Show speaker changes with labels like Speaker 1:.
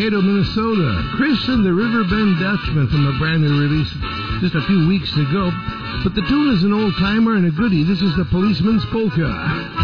Speaker 1: Mankato, Minnesota. Chris and the Riverbend Dutchman from a brand new release just a few weeks ago. But the tune is an old-timer and a goodie. This is the Policeman's Polka.